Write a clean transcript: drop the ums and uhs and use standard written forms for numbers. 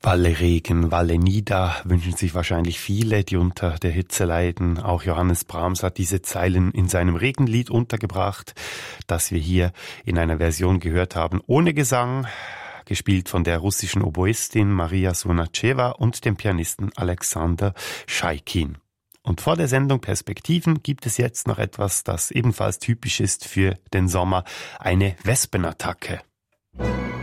Walle Regen, Walle nieder wünschen sich wahrscheinlich viele, die unter der Hitze leiden. Auch Johannes Brahms hat diese Zeilen in seinem Regenlied untergebracht, das wir hier in einer Version gehört haben, ohne Gesang, gespielt von der russischen Oboistin Maria Sunacheva und dem Pianisten Alexander Schaikin. Und vor der Sendung Perspektiven gibt es jetzt noch etwas, das ebenfalls typisch ist für den Sommer, eine Wespenattacke.